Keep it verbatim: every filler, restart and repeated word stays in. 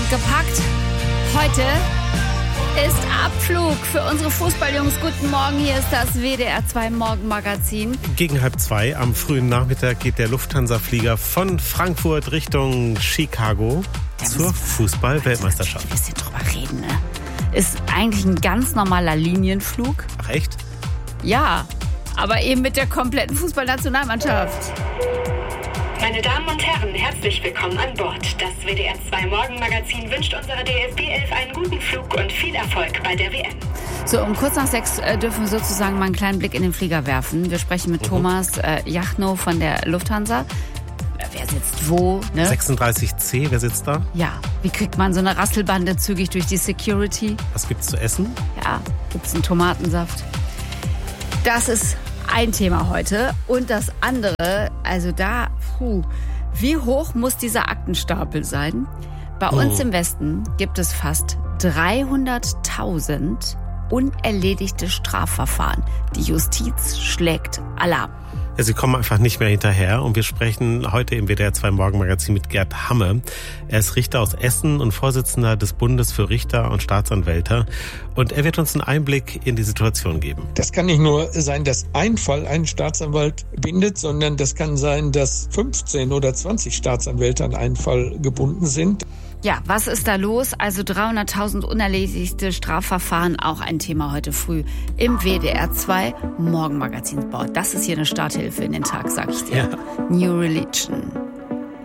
sind gepackt. Heute ist Abflug für unsere Fußballjungs. Guten Morgen, hier ist das W D R zwei Morgenmagazin. Gegen halb zwei am frühen Nachmittag geht der Lufthansa-Flieger von Frankfurt Richtung Chicago ja, zur Fußball-Weltmeisterschaft. Ein bisschen drüber reden, ne? Ist eigentlich ein ganz normaler Linienflug. Ach echt? Ja, aber eben mit der kompletten Fußballnationalmannschaft. Meine Damen und Herren, herzlich willkommen an Bord. Das W D R zwei Morgenmagazin wünscht unserer D F B elf einen guten Flug und viel Erfolg bei der W M. So, um kurz nach sechs äh, dürfen wir sozusagen mal einen kleinen Blick in den Flieger werfen. Wir sprechen mit mhm. Thomas äh, Jachnow von der Lufthansa. Wer sitzt wo? Ne? sechsunddreißig C, wer sitzt da? Ja, wie kriegt man so eine Rasselbande zügig durch die Security? Was gibt's zu essen? Ja, gibt's einen Tomatensaft. Das ist ein Thema heute. Und das andere, also da, puh, wie hoch muss dieser Aktenstapel sein? Bei oh. uns im Westen gibt es fast dreihunderttausend unerledigte Strafverfahren. Die Justiz schlägt Alarm. Ja, sie kommen einfach nicht mehr hinterher und wir sprechen heute im W D R zwei Morgenmagazin mit Gerd Hamme. Er ist Richter aus Essen und Vorsitzender des Bundes für Richter und Staatsanwälte und er wird uns einen Einblick in die Situation geben. Das kann nicht nur sein, dass ein Fall einen Staatsanwalt bindet, sondern das kann sein, dass fünfzehn oder zwanzig Staatsanwälte an einen Fall gebunden sind. Ja, was ist da los? Also dreihunderttausend unerledigte Strafverfahren, auch ein Thema heute früh im W D R zwei Morgenmagazin. Boah, das ist hier eine Starthilfe in den Tag, sag ich dir. Ja. New Religion.